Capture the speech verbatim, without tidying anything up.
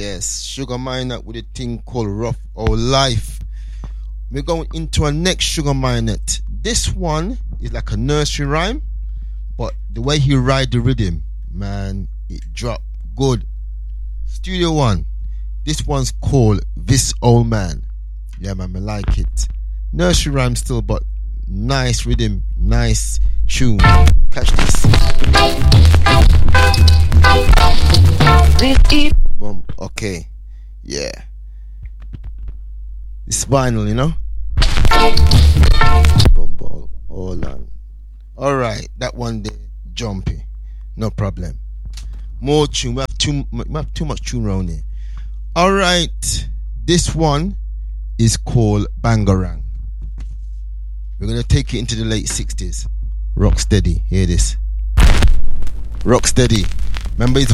Yes, Sugar Minott with a thing called Rough Old Life. We're going into our next Sugar Minott. This one is like a nursery rhyme, but the way he ride the rhythm, man, it drop good. Studio One. This one's called This Old Man. Yeah, man, I like it. Nursery rhyme still, but nice rhythm, nice tune. Catch this. Boom. Okay. Yeah. It's vinyl, you know. Boom, boom. Hold on. All right, that one there, jumpy. No problem. More tune. We have too, we have too much tune around here. All right, this one is called Bangarang. We're gonna take it into the late sixties. Rock steady. Hear this. Rock steady. Remember, it's